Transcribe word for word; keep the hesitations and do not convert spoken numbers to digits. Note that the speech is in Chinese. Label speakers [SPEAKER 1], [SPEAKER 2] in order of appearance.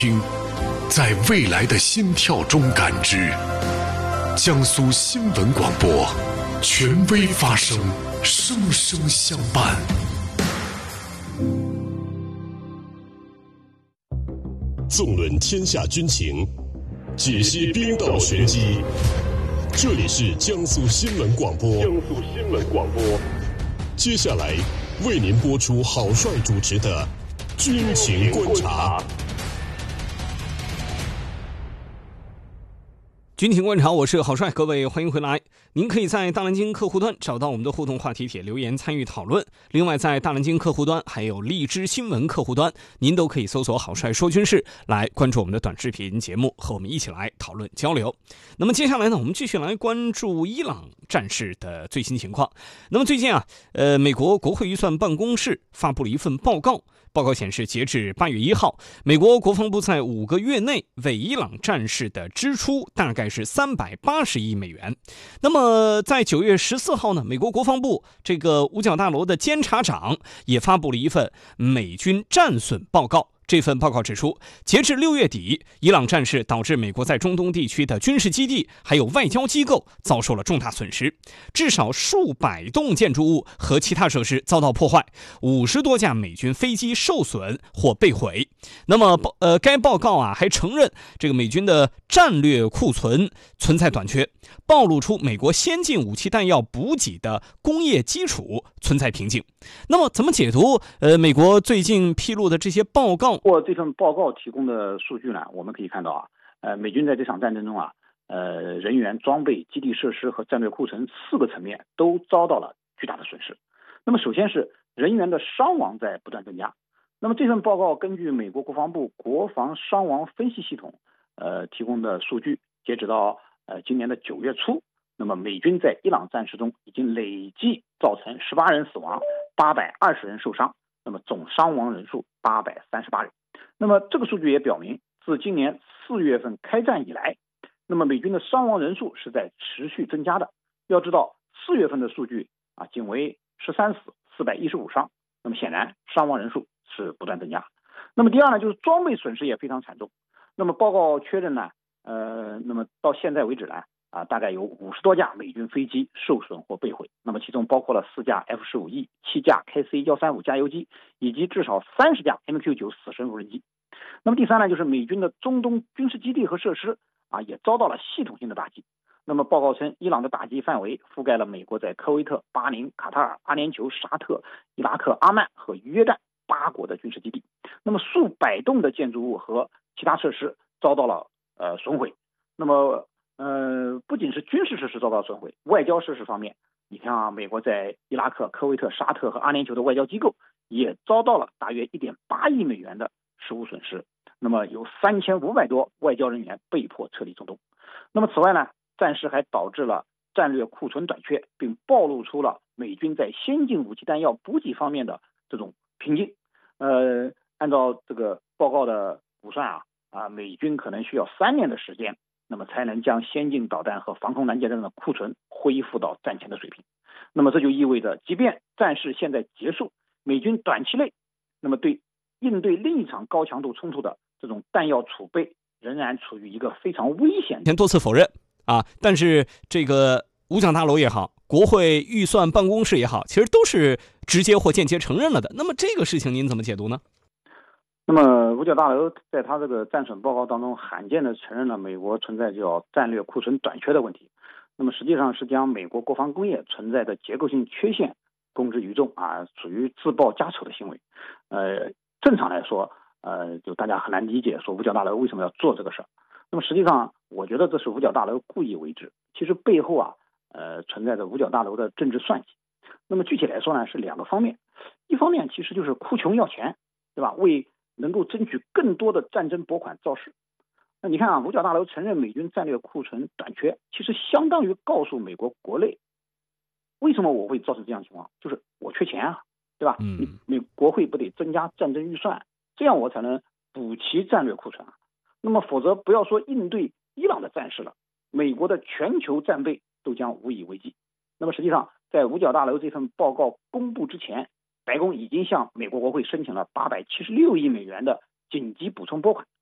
[SPEAKER 1] 听，在未来的心跳中感知。江苏新闻广播，权威发声，声声相伴。
[SPEAKER 2] 纵论天下军情，解析兵道玄机。这里是江苏新闻广播。江苏新闻广播，接下来为您播出郝帅主持的军情观察。
[SPEAKER 3] 军情观察，我是郝帅，各位欢迎回来。您可以在大蓝鲸客户端找到我们的互动话题帖留言参与讨论。另外，在大蓝鲸客户端还有荔枝新闻客户端，您都可以搜索郝帅说军事来关注我们的短视频节目，和我们一起来讨论交流。那么接下来呢，我们继续来关注伊朗战事的最新情况。那么最近啊，呃，美国国会预算办公室发布了一份报告。报告显示，截至八月一号，美国国防部在五个月内为伊朗战事的支出大概是三百八十亿美元。那么在九月十四号呢，美国国防部这个五角大楼的监察长也发布了一份美军战损报告。这份报告指出，截至六月底，伊朗战事导致美国在中东地区的军事基地还有外交机构遭受了重大损失，至少数百栋建筑物和其他设施遭到破坏，五十多架美军飞机受损或被毁。那么，呃，该报告啊还承认，这个美军的战略库存存在短缺，暴露出美国先进武器弹药补给的工业基础存在瓶颈。那么，怎么解读呃美国最近披露的这些报告？
[SPEAKER 4] 通过这份报告提供的数据呢，我们可以看到啊，呃，美军在这场战争中啊，呃，人员、装备、基地设施和战略库存四个层面都遭到了巨大的损失。那么，首先是人员的伤亡在不断增加。那么，这份报告根据美国国防部国防伤亡分析系统呃提供的数据，截止到呃今年的九月初，那么美军在伊朗战事中已经累计造成十八人死亡，八百二十人受伤。那么总伤亡人数八百三十八人。那么这个数据也表明，自今年四月份开战以来，那么美军的伤亡人数是在持续增加的。要知道，四月份的数据啊，仅为十三死，四百一十五伤。那么显然，伤亡人数是不断增加。那么第二呢，就是装备损失也非常惨重。那么报告确认呢，呃，那么到现在为止呢，啊，大概有五十多架美军飞机受损或被毁，那么其中包括了四架 F 十五 E、七架 K C 一三五加油机，以及至少三十架 M Q 九 死神无人机。那么第三呢，就是美军的中东军事基地和设施啊，也遭到了系统性的打击。那么报告称，伊朗的打击范围覆盖了美国在科威特、巴林、卡塔尔、阿联酋、沙特、伊拉克、阿曼和约旦八国的军事基地。那么数百栋的建筑物和其他设施遭到了呃损毁。那么呃，不仅是军事设施遭到损毁，外交设施方面，你看啊，美国在伊拉克、科威特、沙特和阿联酋的外交机构也遭到了大约 一点八亿美元的实物损失。那么有三千五百多外交人员被迫撤离中东。那么此外呢，战事还导致了战略库存短缺，并暴露出了美军在先进武器弹药补给方面的这种瓶颈。呃，按照这个报告的估算啊，啊，美军可能需要三年的时间，那么才能将先进导弹和防空拦截弹的库存恢复到战前的水平。那么这就意味着，即便战事现在结束，美军短期内那么对应对另一场高强度冲突的这种弹药储备仍然处于一个非常危险。
[SPEAKER 3] 前多次否认啊，但是这个五角大楼也好，国会预算办公室也好，其实都是直接或间接承认了的。那么这个事情您怎么解读呢？
[SPEAKER 4] 那么五角大楼在他这个战损报告当中罕见的承认了美国存在叫战略库存短缺的问题，那么实际上是将美国国防工业存在的结构性缺陷公之于众啊，属于自曝家丑的行为。呃，正常来说，呃，就大家很难理解说五角大楼为什么要做这个事儿。那么实际上，我觉得这是五角大楼故意为之，其实背后啊，呃，存在着五角大楼的政治算计。那么具体来说呢，是两个方面，一方面其实就是哭穷要钱，对吧？为能够争取更多的战争拨款造势。那你看啊，五角大楼承认美军战略库存短缺，其实相当于告诉美国国内，为什么我会造成这样的情况，就是我缺钱啊，对吧？
[SPEAKER 3] 嗯，
[SPEAKER 4] 美国会不得增加战争预算，这样我才能补齐战略库存啊。那么否则不要说应对伊朗的战事了，美国的全球战备都将无以为继。那么实际上，在五角大楼这份报告公布之前，白宫已经向美国国会申请了八百七十六亿美元的紧急补充拨款。